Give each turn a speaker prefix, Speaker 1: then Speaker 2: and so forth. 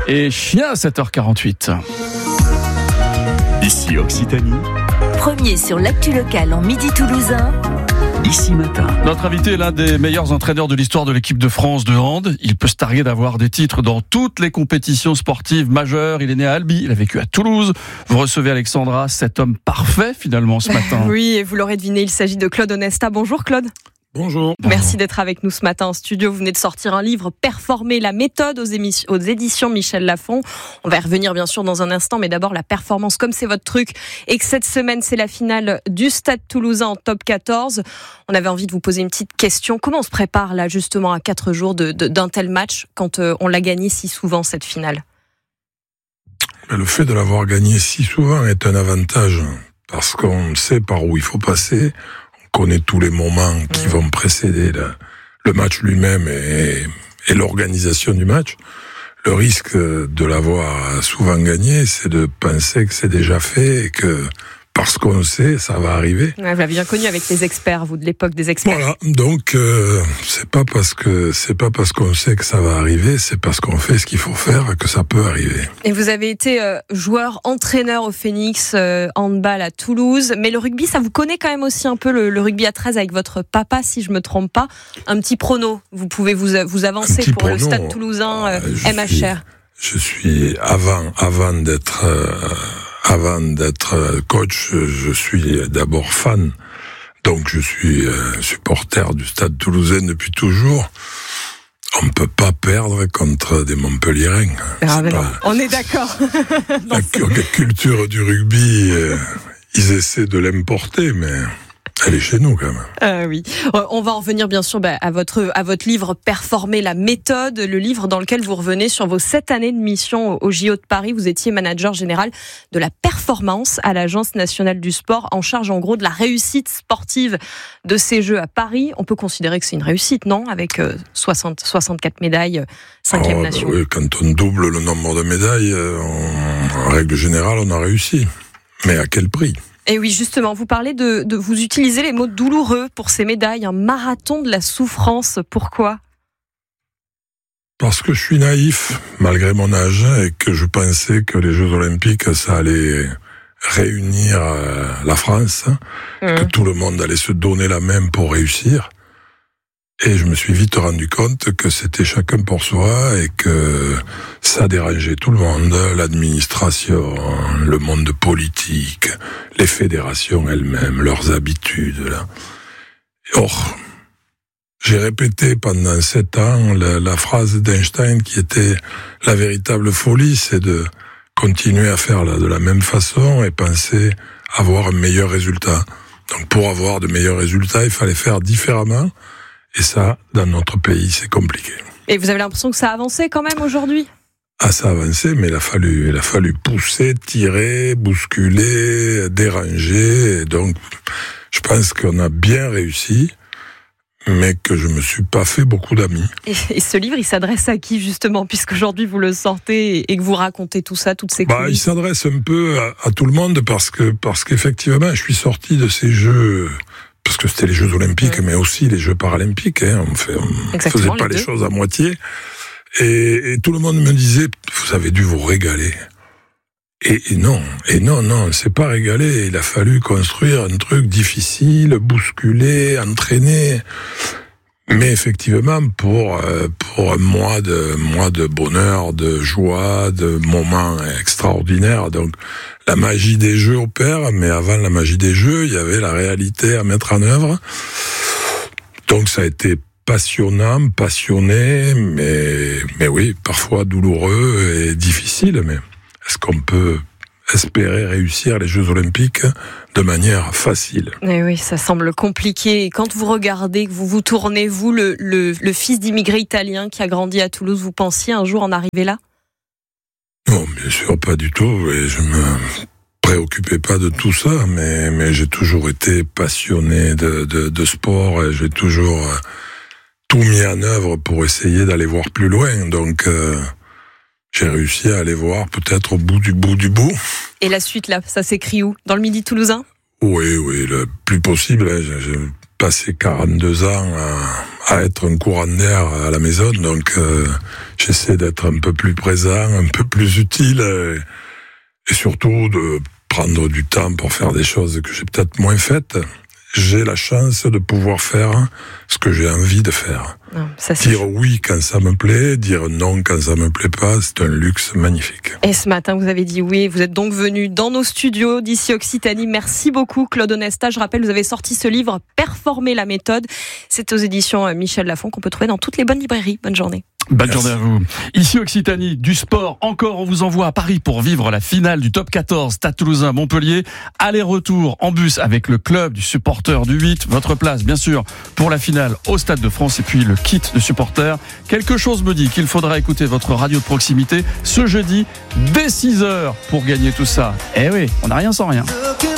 Speaker 1: et chien à 7h48.
Speaker 2: Ici Occitanie.
Speaker 3: Premier sur l'actu locale en Midi Toulousain.
Speaker 2: Ici Matin.
Speaker 1: Notre invité est l'un des meilleurs entraîneurs de l'histoire de l'équipe de France de hand. Il peut se targuer d'avoir des titres dans toutes les compétitions sportives majeures. Il est né à Albi, il a vécu à Toulouse. Vous recevez Alexandra, cet homme parfait finalement ce matin.
Speaker 4: Oui, et vous l'aurez deviné, il s'agit de Claude Onesta. Bonjour Claude.
Speaker 5: Bonjour.
Speaker 4: Merci d'être avec nous ce matin en studio. Vous venez de sortir un livre, Performer la méthode aux éditions Michel Lafon. On va y revenir bien sûr dans un instant, mais d'abord la performance, comme c'est votre truc, et que cette semaine c'est la finale du Stade Toulousain en top 14. On avait envie de vous poser une petite question. Comment on se prépare là justement à 4 jours d'un tel match quand on l'a gagné si souvent cette finale ?
Speaker 5: Le fait de l'avoir gagné si souvent est un avantage parce qu'on sait par où il faut passer. On connaît tous les moments qui vont précéder le match lui-même et l'organisation du match. Le risque de l'avoir souvent gagné, c'est de penser que c'est déjà fait et que parce qu'on sait, ça va arriver.
Speaker 4: Ouais, vous l'avez bien connu avec les experts, vous, de l'époque des experts.
Speaker 5: Voilà, donc c'est pas parce qu'on sait que ça va arriver, c'est parce qu'on fait ce qu'il faut faire que ça peut arriver.
Speaker 4: Et vous avez été joueur, entraîneur au Phoenix, handball à Toulouse, mais le rugby, ça vous connaît quand même aussi un peu, le rugby à 13 avec votre papa, si je me trompe pas. Un petit prono, vous pouvez vous avancer pour le Stade Toulousain MHR.
Speaker 5: Je suis avant d'être coach, je suis d'abord fan. Donc je suis supporter du Stade Toulousain depuis toujours. On ne peut pas perdre contre des Montpelliérains.
Speaker 4: On est d'accord.
Speaker 5: La culture du rugby, ils essaient de l'importer, mais elle est chez nous quand même.
Speaker 4: Oui, on va en revenir bien sûr à votre livre Performer la méthode, le livre dans lequel vous revenez sur vos 7 années de mission au JO de Paris. Vous étiez manager général de la performance à l'Agence nationale du sport, en charge en gros de la réussite sportive de ces Jeux à Paris. On peut considérer que c'est une réussite, non ? Avec 64 médailles, 5e nation.
Speaker 5: Oui, quand on double le nombre de médailles, en règle générale, on a réussi. Mais à quel prix ?
Speaker 4: Et oui, justement, vous parlez de vous utilisez les mots douloureux pour ces médailles, un marathon de la souffrance. Pourquoi ?
Speaker 5: Parce que je suis naïf, malgré mon âge, et que je pensais que les Jeux Olympiques, ça allait réunir la France, que tout le monde allait se donner la main pour réussir. Et je me suis vite rendu compte que c'était chacun pour soi et que ça dérangeait tout le monde, l'administration, le monde politique, les fédérations elles-mêmes, leurs habitudes. Là. Or, j'ai répété pendant 7 ans la phrase d'Einstein qui était la véritable folie, c'est de continuer à faire de la même façon et penser avoir un meilleur résultat. Donc pour avoir de meilleurs résultats, il fallait faire différemment. Et ça, dans notre pays, c'est compliqué.
Speaker 4: Et vous avez l'impression que ça a avancé quand même aujourd'hui ?
Speaker 5: Ah, ça a avancé, mais il a fallu pousser, tirer, bousculer, déranger. Et donc, je pense qu'on a bien réussi, mais que je me suis pas fait beaucoup d'amis.
Speaker 4: Et ce livre, il s'adresse à qui, justement, puisqu'aujourd'hui vous le sortez et que vous racontez tout ça, toutes ces coulisses ?
Speaker 5: Il s'adresse un peu à tout le monde parce qu'effectivement, je suis sorti de ces Jeux... Parce que c'était les Jeux Olympiques, mais aussi les Jeux Paralympiques. On faisait pas les choses à moitié. Et tout le monde me disait, vous avez dû vous régaler. Et non, c'est pas régalé. Il a fallu construire un truc difficile, bousculer, entraîner. Mais effectivement, pour un mois de bonheur, de joie, de moments extraordinaires. Donc, la magie des Jeux opère, mais avant la magie des Jeux, il y avait la réalité à mettre en œuvre. Donc, ça a été passionnant, passionné, mais oui, parfois douloureux et difficile. Mais est-ce qu'on peut espérer réussir les Jeux Olympiques de manière facile?
Speaker 4: Et oui, ça semble compliqué. Et quand vous regardez, que vous vous tournez, vous, le fils d'immigrés italiens qui a grandi à Toulouse, vous pensiez un jour en arriver là?
Speaker 5: Non, bien sûr, pas du tout. Et je me préoccupais pas de tout ça, mais j'ai toujours été passionné de sport et j'ai toujours tout mis en œuvre pour essayer d'aller voir plus loin. Donc, j'ai réussi à aller voir peut-être au bout du bout.
Speaker 4: Et la suite, là, ça s'écrit où ? Dans le Midi Toulousain ?
Speaker 5: Oui, le plus possible. J'ai passé 42 ans à être un courant d'air à la maison, donc j'essaie d'être un peu plus présent, un peu plus utile, et surtout de prendre du temps pour faire des choses que j'ai peut-être moins faites. J'ai la chance de pouvoir faire ce que j'ai envie de faire.
Speaker 4: Non, ça,
Speaker 5: dire oui quand ça me plaît, dire non quand ça me plaît pas, c'est un luxe magnifique.
Speaker 4: Et ce matin, vous avez dit oui, vous êtes donc venu dans nos studios d'ici Occitanie. Merci beaucoup Claude Onesta. Je rappelle, vous avez sorti ce livre « Performer la méthode ». C'est aux éditions Michel Lafon qu'on peut trouver dans toutes les bonnes librairies. Bonne journée.
Speaker 1: Bonne journée à vous. Ici Occitanie, du sport encore, on vous envoie à Paris pour vivre la finale du top 14 Stade Toulousain Montpellier. Aller-retour en bus avec le club du supporter du 8. Votre place, bien sûr, pour la finale au Stade de France et puis le kit de supporter. Quelque chose me dit qu'il faudra écouter votre radio de proximité ce jeudi dès 6h pour gagner tout ça. Eh oui, on n'a rien sans rien.